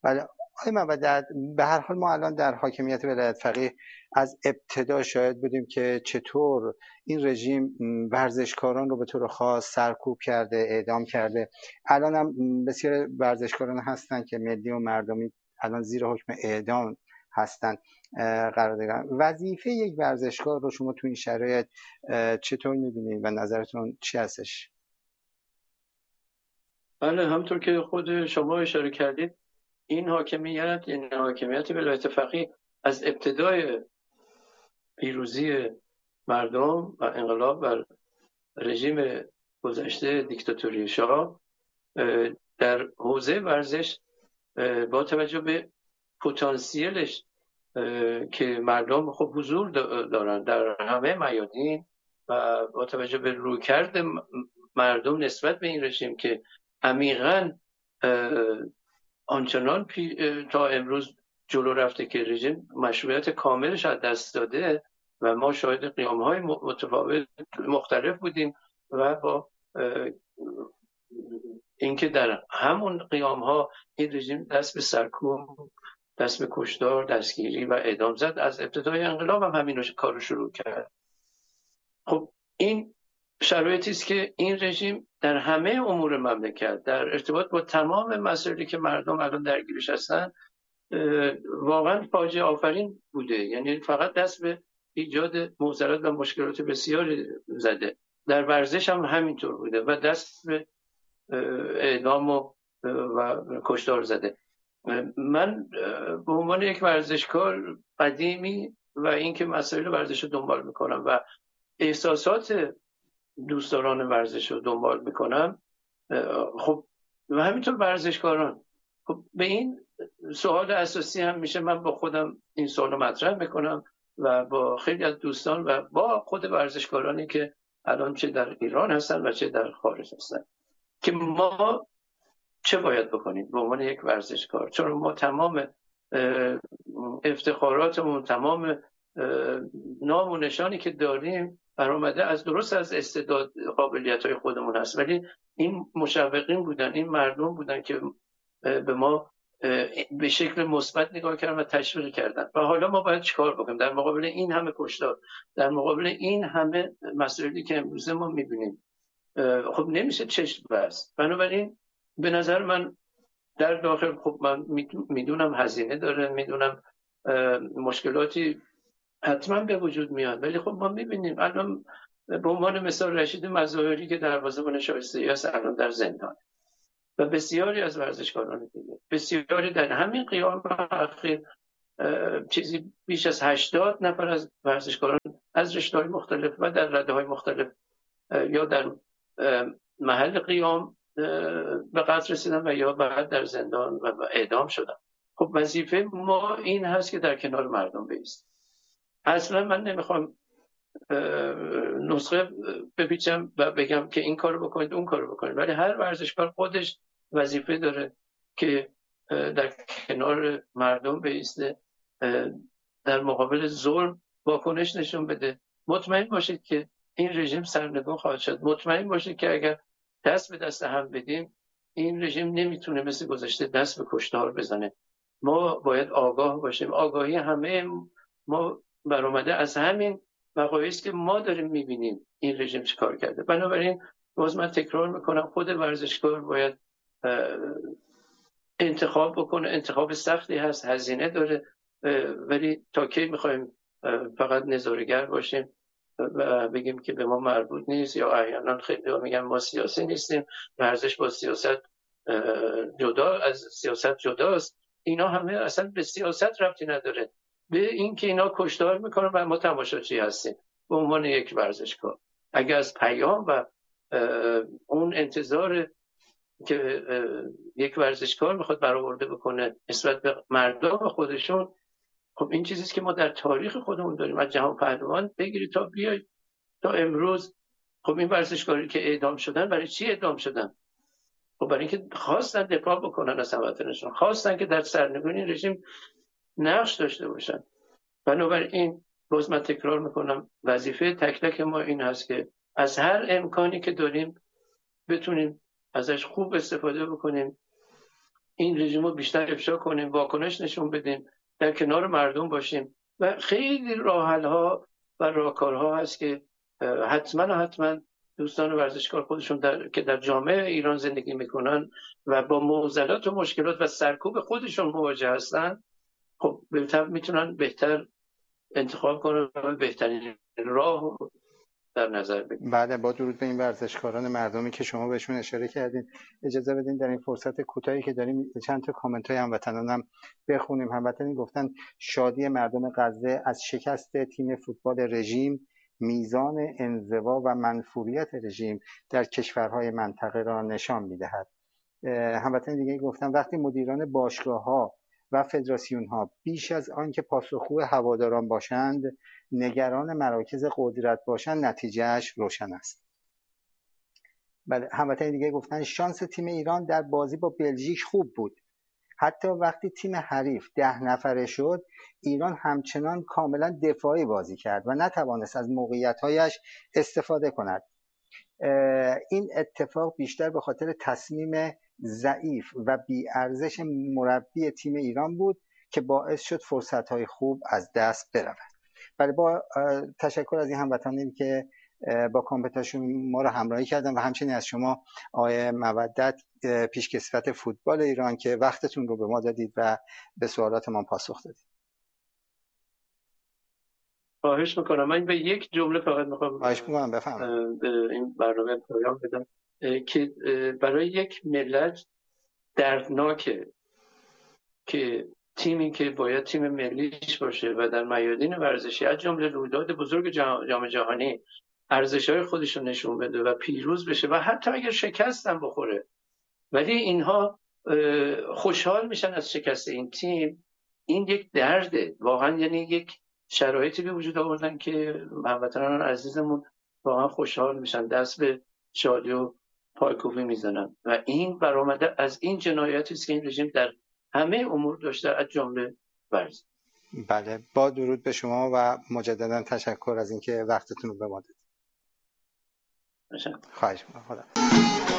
ولی آقای مبدد، به هر حال ما الان در حاکمیت ولایت فقیه از ابتدا شاهد بودیم که چطور این رژیم ورزشکاران رو به طور خاص سرکوب کرده، اعدام کرده. الان هم بسیار ورزشکاران هستن که ملی و مردمی الان زیر حکم اعدام هستن قرار دارن. وظیفه یک ورزشکار رو شما تو این شرایط چطور می‌بینید و نظرتون چی هستش؟ بله، همطور که خود شما اشاره کردید، این حاکمیت، یعنی حاکمیت ولایت فقیه، از ابتدای پیروزی مردم و انقلاب بر رژیم گذشته دیکتاتوری شاه در حوزه ورزش با توجه به پتانسیلش که مردم خب حضور دارن در همه میادین و با توجه به رویکرد مردم نسبت به این رژیم که عمیقاً آنچنان تا امروز جلو رفته که رژیم مشروعیت کاملش از دست داده و ما شاهد قیام‌های متفاوت مختلف بودیم و با اینکه در همون قیام‌ها این رژیم دست به سرکوب، دست به کشتار، دستگیری و اعدام زد. از ابتدای انقلاب هم همین کارو شروع کرد. خب این شرایطی است که این رژیم در همه امور مملکت در ارتباط با تمام مسائلی که مردم الان درگیرش هستن واقعا فاجعه آفرین بوده. یعنی فقط دست به ایجاد معضلات و مشکلات بسیاری زده. در ورزش هم همینطور بوده و دست به اعدام و کشتار زده. من به عنوان یک ورزشکار قدیمی و اینکه مسائل ورزش رو دنبال میکنم و احساسات دوستداران ورزش رو دنبال میکنم، خب و همینطور ورزشکاران، خب به این سوال اساسی هم میشه من با خودم این سوال رو مطرح میکنم و با خیلی از دوستان و با خود ورزشکارانی که الان چه در ایران هستن و چه در خارج هستن که ما چه باید بکنیم به عنوان یک ورزشکار. چون ما تمام افتخاراتمون، تمام نام و نشانی که داریم برآمده از استعداد قابلیت‌های خودمون هست، ولی این مشوقین بودن، این مردم بودن که به ما به شکل مثبت نگاه کردن و تشویق کردن. و حالا ما باید چیکار بکنیم در مقابل این همه کشتار، در مقابل این همه مسائلی که امروزه ما می‌بینیم؟ خب نمیشه چشم بست. بنابراین به نظر من در داخل، خب من میدونم هزینه داره، میدونم مشکلاتی حتما به وجود میاد، ولی خب ما میبینیم الان به عنوان مثال رشید مظاهری که دروازه‌بان شایسته‌ای است الان در زندان و بسیاری از ورزشکاران دیگه، بسیاری در همین قیام اخیر، چیزی بیش از 80 نفر از ورزشکاران از رشته‌های مختلف و در رده‌های مختلف یا در محل قیام به قتل رسیدن و یا بعد در زندان و اعدام شدن. خب وظیفه ما این هست که در کنار مردم بایستیم. اصلا من نمیخوام نسخه بپیچم و بگم که این کارو بکنید اون کارو بکنید، ولی هر ورزشکار خودش وظیفه داره که در کنار مردم بایسته، در مقابل ظلم واکنش نشون بده. مطمئن باشید که این رژیم سرنگون خواهد شد. مطمئن باشید که اگر دست به دست هم بدیم این رژیم نمیتونه مثل گذشته دست به کشتار بزنه. ما باید آگاه باشیم. آگاهی همه ما برآمده از همین وقایعی است که ما داریم میبینیم این رژیم چه کار کرده. بنابراین باز من تکرار میکنم خود ورزشکار باید انتخاب بکنه. انتخاب سختی هست، هزینه داره، ولی تا کی میخوایم فقط نظاره‌گر باشیم و بگیم که به ما مربوط نیست؟ یا احیانا خیلی ها میگن ما سیاسی نیستیم، ورزش با سیاست جدا، از سیاست جداست. اینا همه اصلا به سیاست ربطی نداره، به این که اینا کشتار میکنن و ما تماشاچی هستیم. به عنوان یک ورزشکار اگر از پیام و اون انتظار که یک ورزشکار میخواد برآورده بکنه نسبت به مردم خودشون، خب این چیزیست که ما در تاریخ خودمون داریم. از جهان پهلوان بگیرید تا بیاید تا امروز. خب این ورزشکاری که اعدام شدن، برای چی اعدام شدن؟ خب برای اینکه خواستن دفاع بکنن از هموطنشون، خواستن که در سرنگونی رژیم نقش داشته باشن. بنابراین باز من تکرار میکنم وظیفه تک تک ما این هست که از هر امکانی که داریم بتونیم ازش خوب استفاده بکنیم این رژیم رو بیشتر افشا کنیم، واکنش نشون بدیم، در کنار مردم باشیم و خیلی راه‌حل‌ها و راهکارها هست که حتما دوستان ورزشکار خودشون که در جامعه ایران زندگی میکنن و با معضلات و مشکلات و سرکوب خودشون مواجه هستن، خب میتونن بهتر انتخاب کنن و بهترین راه در نظر بگیرن. بعد با درود به این ورزشکاران مردمی که شما بهشون اشاره کردین، اجازه بدین در این فرصت کوتاهی که داریم چند تا کامنت های هموطنانم بخونیم. هموطنی گفتن شادی مردم غزه از شکست تیم فوتبال رژیم میزان انزوا و منفوریت رژیم در کشورهای منطقه را نشان میدهد. هموطن دیگه گفتن وقتی مدیران باشگاه‌ها و فدراسیون‌ها بیش از آنکه پاسخگو هواداران باشند نگران مراکز قدرت باشند، نتیجهش روشن است. بله، هموطن دیگه گفتن شانس تیم ایران در بازی با بلژیک خوب بود. حتی وقتی تیم حریف 10 نفره شد، ایران همچنان کاملا دفاعی بازی کرد و نتوانست از موقعیت‌هایش استفاده کند. این اتفاق بیشتر به خاطر تصمیم ضعیف و بی‌ارزش مربی تیم ایران بود که باعث شد فرصت‌های خوب از دست برود. ولی با تشکر از این هموطنانی که با کامنتاشون ما رو همراهی کردن و همچنین از شما آقای مودت پیشکسوت فوتبال ایران که وقتتون رو به ما دادید و به سوالات ما پاسخ دادید. خواهش میکنم. من به یک جمله فقط میخوام بفرمایید این برنامه پایان بدم که برای یک ملت دردناکه که تیمی که باید تیم ملیش باشه و در میادین ورزشی از جمله رویداد بزرگ جام جهانی ارزش‌های خودش رو نشون بده و پیروز بشه و حتی اگر شکست هم بخوره ولی اینها خوشحال میشن از شکست این تیم، این یک درده واقعا. یعنی یک شرایطی به وجود آوردن که هموطنان عزیزمون واقعا خوشحال میشن، دست به شادی و پایکوبی میزنن و این برآمده از این جنایتی است که این رژیم در همه امور داشته از جمله ورزش. بله، با درود به شما و مجددا تشکر از اینکه وقتتون رو به ما دادید. خواهش می‌کنم. خدا